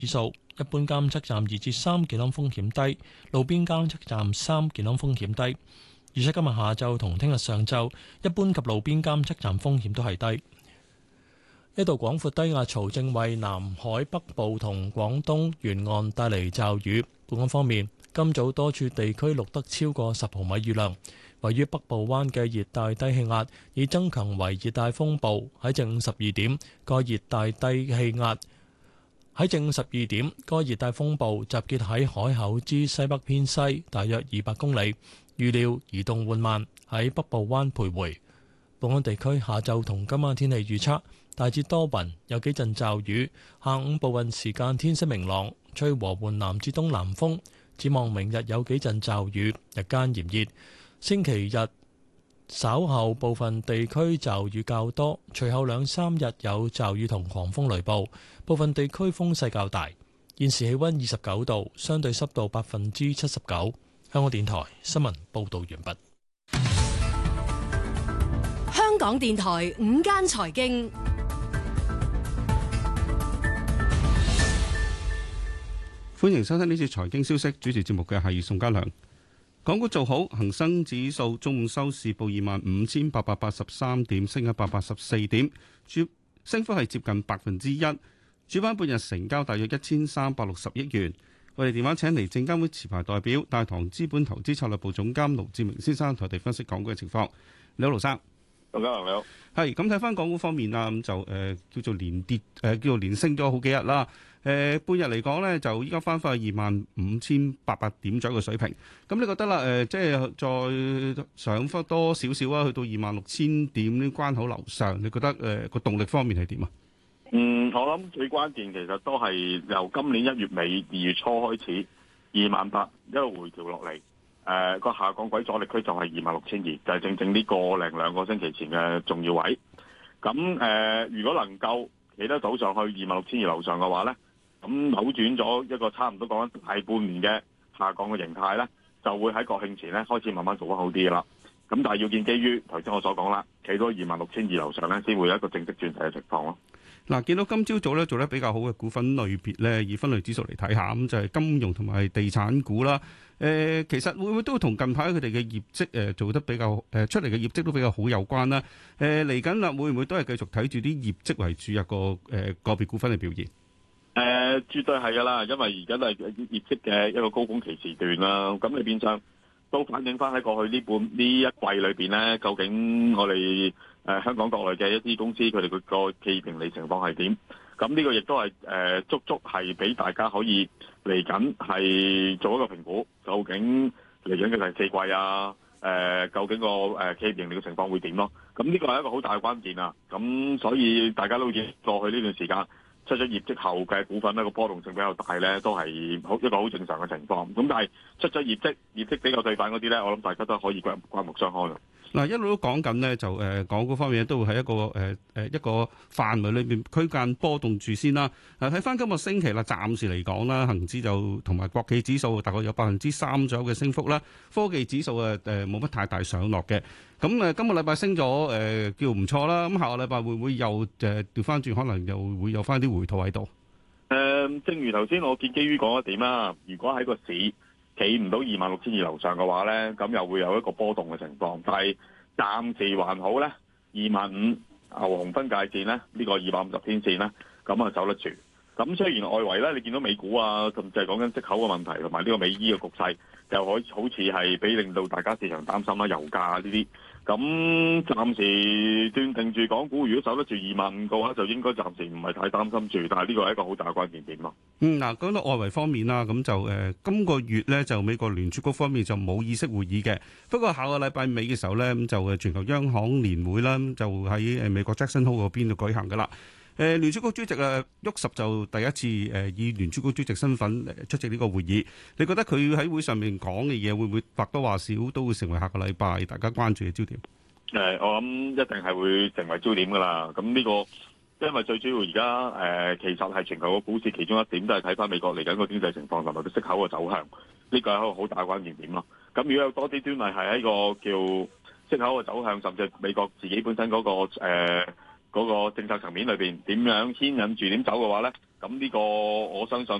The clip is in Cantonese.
指數，一般監測站2至3，健康風險低；路邊監測站3，健康風險低。預測今日下晝同聽日上晝，一般及路邊監測站風險都係低。一道廣闊低壓槽正為南海北部同廣東沿岸帶嚟驟雨。本港方面，今早多處地區錄得超過10毫米雨量。位於北部灣嘅熱帶低氣壓已增強為熱帶風暴。喺正午12點，該熱帶低氣壓喺正午12點，該熱帶風暴集結喺海口之西北偏西，大約200公里，預料移動緩慢，喺北部灣徘徊。本港地區下晝同今晚天氣預測，大致多雲，有幾陣驟雨，下午部分時間天色明朗，吹和緩南至東南風。展望明日有幾陣驟雨，日間炎熱。星期日稍後部分地區驟雨較多，隨後2-3日有驟雨同狂風雷暴，部分地區風勢較大。現時氣溫29度，相對濕度79%。香港電台新聞報道完畢。 香港電台午間財經， 歡迎收聽呢次財經消息，主持節目嘅係宋家良。港股做好，恒生指數中午收市報25,883點，升184點，升幅係接近1%。主板半日成交大約1360億元。我哋電話請嚟證監會持牌代表大唐資本投資策略部總監盧志明先生同我哋分析港股嘅情況。你好，盧生。 大家好，你好。 係咁睇翻港股方面啦，咁就叫做連跌，叫做連升咗好幾日啦。半日嚟講咧，就依家翻返去25,800點左右嘅水平。咁你覺得啦？即係再上翻多少少啊？去到26,000點呢關口樓上，你覺得個動力方面係點啊？ 我諗最關鍵其實都係由今年1月尾2月初開始，28,000一路回調落嚟。個下降軌阻力區就係26,200，就係正正呢個零兩個星期前嘅重要位。咁如果能夠企得到上去26,200樓上嘅話咧，咁扭轉咗一個差唔多講緊大半年嘅下降嘅形態咧，就會喺國慶前咧開始慢慢做翻好啲嘅啦。咁但係要建基於頭先我所講啦，企到26,200樓上咧，先會有一個正式轉勢嘅情況咯。 嗱，見到今朝早咧做得比較好嘅股份類別咧，以分類指數嚟睇下，咁就係金融同埋地產股啦。其實會唔會都同近排佢哋嘅業績做得比較出嚟嘅業績都比較好有關啦？嚟緊啦，會唔會都係繼續睇住啲業績為主一個個別股份嘅表現？ 絕對係噶啦，因為而家都係業績嘅一個高峰期時段啦。咁你變相都反映翻喺過去呢一季裏邊咧，究竟我哋香港國內嘅一啲公司佢哋個企業盈利情況係點？咁呢個亦都係足足係俾大家可以嚟緊係做一個評估，究竟嚟緊嘅第4季啊，究竟個企業盈利嘅情況會點咯？咁呢個係一個好大嘅關鍵啊！咁所以大家都見過去呢段時間出咗業績後嘅股份呢個波動性比較大咧，都係一個好正常嘅情況。咁但係出咗業績比較對版嗰啲咧，我諗大家都可以刮目相看啦。 嗱，一路都講緊咧，就港股方面都會喺一個範圍裏邊區間波動住先啦。睇翻今個星期啦，暫時嚟講啦，恒指就同埋國企指數大概有3%左右嘅升幅啦。科技指數冇乜太大上落嘅。咁今個禮拜升咗叫唔錯啦。咁下個禮拜會唔會又調翻轉，可能又會有翻啲回吐喺度？ 正如頭先我建基於講一點啦，如果喺個市企唔到26,200樓上嘅話咧，咁又會有一個波動嘅情況。但係暫時還好咧，25,000牛熊分界線咧，呢個250天線咧，咁啊走得住。咁雖然外圍咧，你見到美股啊，甚至係講緊息口嘅問題，同埋呢個美伊嘅局勢，就好似係俾令到大家市場擔心啦，油價呢啲。咁暫時斷定住港股，如果守得住25,000嘅話，就應該暫時唔係太擔心住。但係呢個係一個好大嘅關鍵點咯。 嗱，講到外圍方面啦，咁就今個月咧就美國聯儲局方面就冇議息會議嘅。不過下個禮拜尾嘅時候咧，咁就全球央行年會啦，就喺美國 Jackson Hole 嗰邊度舉行噶啦。聯儲局主席沃什就第一次以聯儲局主席身份出席呢個會議。你覺得佢喺會上面講嘅嘢會唔會或多或少都會成為下個禮拜大家關注嘅焦點？ 我諗一定係會成為焦點噶啦。咁呢個因為最主要而家其實係全球個股市其中一點都係睇翻美國嚟緊個經濟情況同埋個息口嘅走向，呢個係一個好大關鍵點咯。咁如果有多啲端倪係喺個叫息口嘅走向，甚至係美國自己本身嗰個政策層面裏邊點樣牽引住點走嘅話咧， 咁呢個我相信